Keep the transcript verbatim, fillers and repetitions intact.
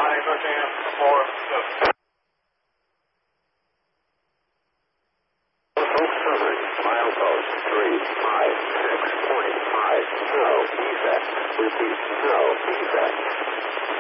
Mining thirteen, four, seven. Southern, milepost three five six point five, no, E S A C. Repeat, no, E S A C.